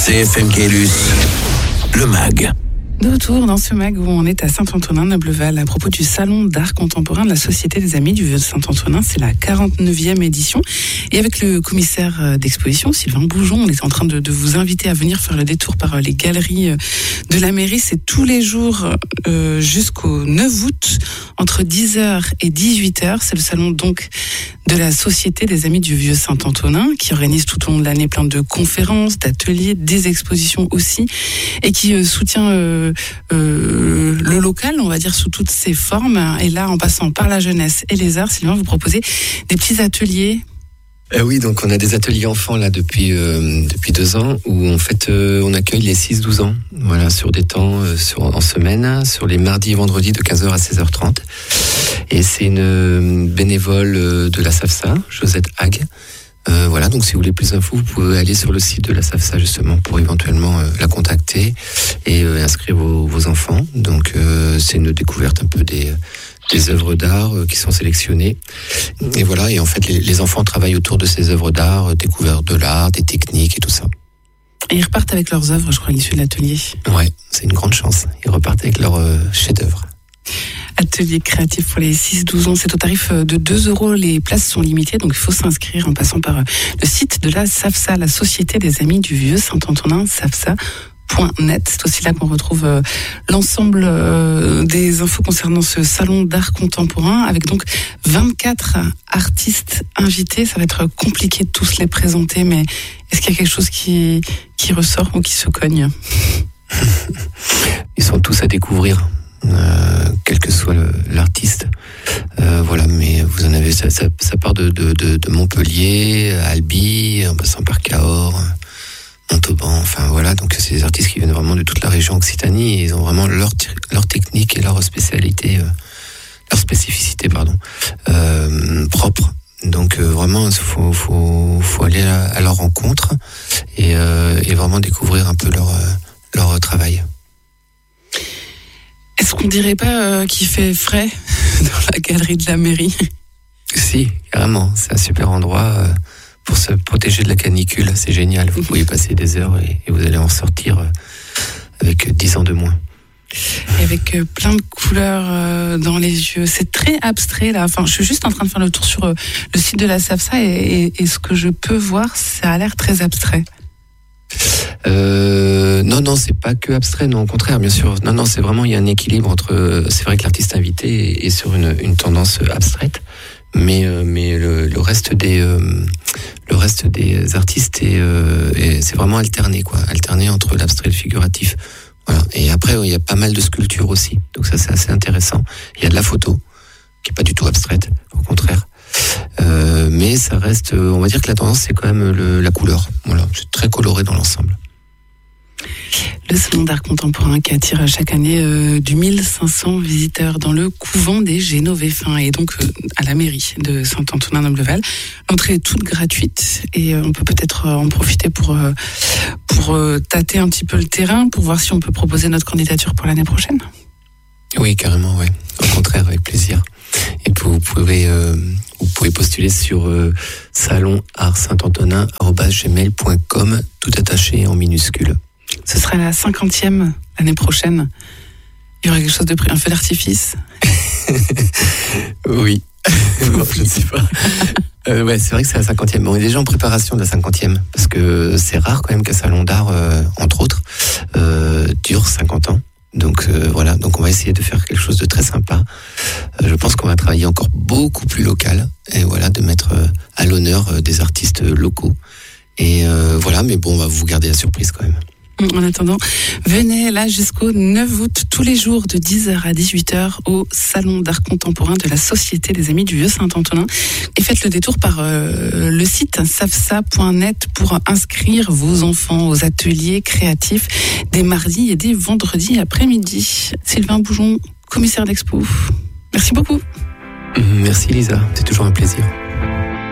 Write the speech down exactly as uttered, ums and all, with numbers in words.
C F M Caylus, le mag. De retour dans ce mag où on est à Saint-Antonin-Nobleval à propos du salon d'art contemporain de la Société des Amis du Vieux Saint-Antonin. C'est la quarante-neuvième édition. Et avec le commissaire d'exposition, Sylvain Boujon, on est en train de, de vous inviter à venir faire le détour par les galeries de la mairie. C'est tous les jours euh, jusqu'au neuf août, entre dix heures et dix-huit heures. C'est le salon donc de la Société des Amis du Vieux Saint-Antonin qui organise tout au long de l'année plein de conférences, d'ateliers, des expositions aussi et qui euh, soutient euh, euh, le local, on va dire, sous toutes ses formes. Et là, en passant par la jeunesse et les arts, Sylvain, vous proposez des petits ateliers. Euh, oui, donc on a des ateliers enfants là depuis euh, depuis deux ans où en fait euh, on accueille les six douze ans, voilà, sur des temps euh, sur, en semaine, sur les mardis et vendredis de quinze heures à seize heures trente. Et c'est une euh, bénévole euh, de la SAFSA, Josette Hague. Euh, voilà, donc si vous voulez plus d'infos, vous pouvez aller sur le site de la SAFSA justement pour éventuellement euh, la contacter et euh, inscrire vos, vos enfants. Donc euh, c'est une découverte un peu des des œuvres d'art euh, qui sont sélectionnées. Et voilà, et en fait les, les enfants travaillent autour de ces œuvres d'art, euh, découvertes de l'art, des techniques et tout ça. Et ils repartent avec leurs œuvres, je crois, à l'issue de l'atelier. Ouais, c'est une grande chance. Ils repartent avec leurs euh, chefs-d'œuvre. Atelier créatif pour les six douze ans, c'est au tarif de deux euros. Les places sont limitées, donc il faut s'inscrire en passant par le site de la SAFSA, la Société des Amis du Vieux Saint-Antonin, safsa point net. C'est aussi là qu'on retrouve euh, l'ensemble euh, des infos concernant ce salon d'art contemporain, avec donc vingt-quatre artistes invités. Ça va être compliqué de tous les présenter, mais est-ce qu'il y a quelque chose qui, qui ressort ou qui se cogne? Ils sont tous à découvrir. Euh, quel que soit le, l'artiste, euh, voilà. Mais vous en avez, ça, ça, ça part de, de, de, de Montpellier, Albi, en passant par Cahors, Montauban. Enfin voilà, donc c'est des artistes qui viennent vraiment de toute la région Occitanie et ils ont vraiment leur leur technique et leur spécialité, euh, leur spécificité, pardon, euh, propre. Donc euh, vraiment, il faut, faut, faut aller à, à leur rencontre et, euh, et vraiment découvrir un peu leur euh, leur travail. Est-ce qu'on dirait pas euh, qu'il fait frais dans la galerie de la mairie? Si, carrément. C'est un super endroit euh, pour se protéger de la canicule. C'est génial. Vous pouvez y passer des heures et, et vous allez en sortir euh, avec dix ans de moins. Et avec euh, plein de couleurs euh, dans les yeux. C'est très abstrait là. Enfin, je suis juste en train de faire le tour sur euh, le site de la SAFSA et, et, et ce que je peux voir, ça a l'air très abstrait. Euh, non, non, c'est pas que abstrait, non, au contraire, bien sûr. Non, non, c'est vraiment, il y a un équilibre entre, c'est vrai que l'artiste invité est sur une, une tendance abstraite, mais, euh, mais le, le reste des, euh, le reste des artistes est, euh, est, c'est vraiment alterné, quoi, alterné entre l'abstrait et le figuratif. Voilà. Et après, il y a pas mal de sculptures aussi, donc ça, c'est assez intéressant. Il y a de la photo, qui est pas du tout abstraite, au contraire. Euh, mais ça reste, on va dire que la tendance c'est quand même le, la couleur. Voilà, c'est très coloré dans l'ensemble. Le salon d'art contemporain qui attire chaque année euh, du mille cinq cents visiteurs dans le couvent des Génovéfins et donc euh, à la mairie de Saint-Antonin-Nobleval. L'entrée est toute gratuite et euh, on peut peut-être euh, en profiter pour euh, pour euh, tâter un petit peu le terrain, pour voir si on peut proposer notre candidature pour l'année prochaine. Oui, carrément, oui. Au contraire, avec plaisir. Et vous pouvez, euh, vous pouvez postuler sur euh, salon art saint antonin arobase gmail point com, tout attaché en minuscule. Ce sera la cinquantième l'année prochaine. Il y aura quelque chose de près, un feu d'artifice. Oui. Bon, je ne sais pas. Euh, ouais, c'est vrai que c'est la cinquantième. Bon, on est déjà en préparation de la cinquantième parce que c'est rare quand même qu'un salon d'art, euh, entre autres, euh, dure cinquante ans. Donc euh, voilà, donc on va essayer de faire quelque chose de très sympa. Euh, je pense qu'on va travailler encore beaucoup plus local et voilà, de mettre euh, à l'honneur euh, des artistes locaux. Et euh, voilà, mais bon, on va vous garder la surprise quand même. En attendant, venez là jusqu'au neuf août, tous les jours de dix heures à dix-huit heures au Salon d'art contemporain de la Société des Amis du Vieux Saint-Antonin. Et faites le détour par euh, le site safsa point net pour inscrire vos enfants aux ateliers créatifs des mardis et des vendredis après-midi. Sylvain Boujon, commissaire d'expo. Merci beaucoup. Merci Lisa, c'est toujours un plaisir.